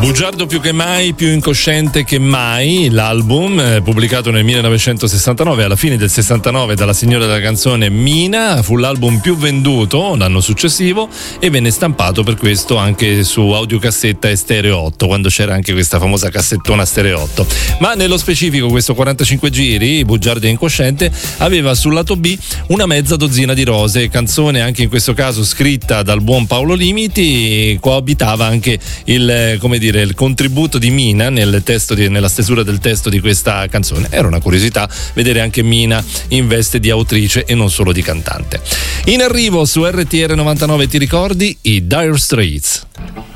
Bugiardo più che mai, più incosciente che mai, l'album pubblicato nel 1969, alla fine del 69 dalla signora della canzone Mina, fu l'album più venduto l'anno successivo e venne stampato per questo anche su audiocassetta e stereo 8, quando c'era anche questa famosa cassettona stereo 8. Ma nello specifico questo 45 giri, Bugiardo e incosciente, aveva sul lato B una mezza dozzina di rose, canzone anche in questo caso scritta dal buon Paolo Limiti, coabitava anche il contributo di Mina nella stesura del testo di questa canzone. Era una curiosità vedere anche Mina in veste di autrice e non solo di cantante. In arrivo su RTR 99, ti ricordi? I Dire Straits.